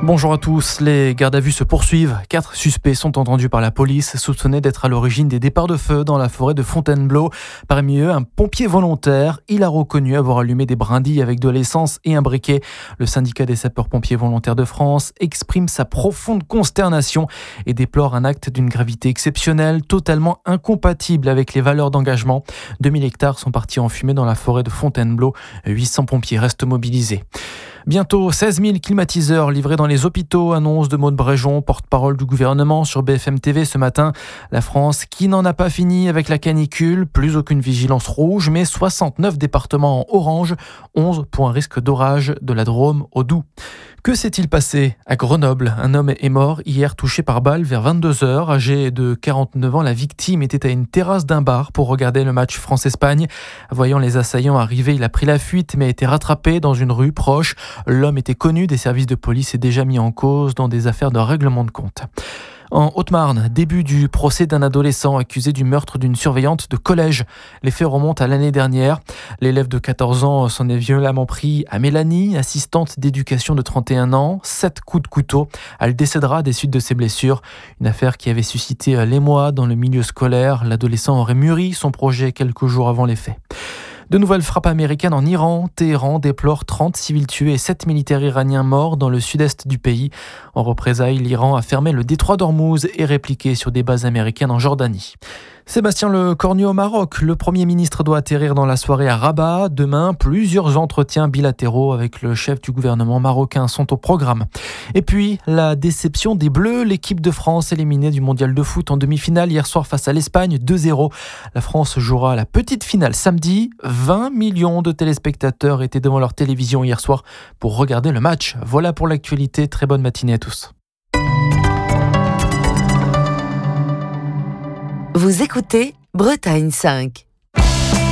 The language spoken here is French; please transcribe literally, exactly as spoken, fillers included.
Bonjour à tous, les gardes à vue se poursuivent. Quatre suspects sont entendus par la police, soupçonnés d'être à l'origine des départs de feu dans la forêt de Fontainebleau. Parmi eux, un pompier volontaire. Il a reconnu avoir allumé des brindilles avec de l'essence et un briquet. Le syndicat des sapeurs-pompiers volontaires de France exprime sa profonde consternation et déplore un acte d'une gravité exceptionnelle, totalement incompatible avec les valeurs d'engagement. deux mille hectares sont partis en fumée dans la forêt de Fontainebleau. huit cents pompiers restent mobilisés. Bientôt seize mille climatiseurs livrés dans les hôpitaux, annonce de Maud Bréjon, porte-parole du gouvernement sur B F M T V ce matin. La France qui n'en a pas fini avec la canicule, plus aucune vigilance rouge, mais soixante-neuf départements en orange, onze pour un risque d'orage de la Drôme au Doubs. Que s'est-il passé à Grenoble? Un homme est mort hier touché par balle vers vingt-deux heures. Âgé de quarante-neuf ans, la victime était à une terrasse d'un bar pour regarder le match France-Espagne. Voyant les assaillants arriver, il a pris la fuite mais a été rattrapé dans une rue proche. L'homme était connu des services de police et déjà mis en cause dans des affaires de règlement de compte. En Haute-Marne, début du procès d'un adolescent accusé du meurtre d'une surveillante de collège. Les faits remontent à l'année dernière. L'élève de quatorze ans s'en est violemment pris à Mélanie, assistante d'éducation de trente et un ans. Sept coups de couteau. Elle décédera des suites de ses blessures. Une affaire qui avait suscité l'émoi dans le milieu scolaire. L'adolescent aurait mûri son projet quelques jours avant les faits. De nouvelles frappes américaines en Iran. Téhéran déplore trente civils tués et sept militaires iraniens morts dans le sud-est du pays. En représailles, l'Iran a fermé le détroit d'Ormuz et répliqué sur des bases américaines en Jordanie. Sébastien Lecornu au Maroc. Le Premier ministre doit atterrir dans la soirée à Rabat. Demain, plusieurs entretiens bilatéraux avec le chef du gouvernement marocain sont au programme. Et puis, la déception des Bleus. L'équipe de France éliminée du mondial de foot en demi-finale hier soir face à l'Espagne, deux zéro. La France jouera la petite finale samedi. vingt millions de téléspectateurs étaient devant leur télévision hier soir pour regarder le match. Voilà pour l'actualité. Très bonne matinée à tous. Vous écoutez Bretagne cinq.